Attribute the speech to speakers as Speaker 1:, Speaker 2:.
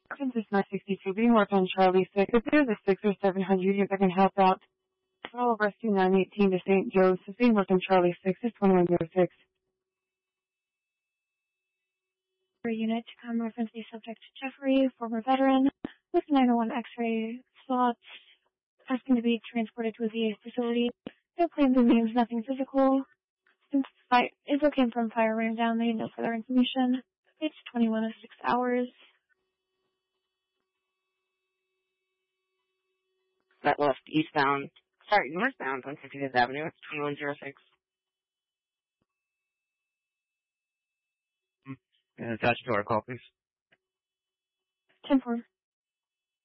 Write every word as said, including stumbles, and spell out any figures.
Speaker 1: Since it's nine sixty-two, being worked on Charlie six. If there's a six or seven hundred unit that can help out, call Rescue nine eighteen to Saint Joe's. It's being worked on Charlie six. It's twenty-one oh six.
Speaker 2: For unit to come reference the subject Jeffrey, former veteran, with nine oh one X-ray slots, asking to be transported to a V A facility. No claims and names, nothing physical. Since fi- info came from fire rain down, they no further information. It's twenty-one oh six hours.
Speaker 3: That left eastbound, sorry, northbound on fifty-fifth Avenue. It's twenty-one oh six.
Speaker 4: And attach to our call, please.
Speaker 2: ten four.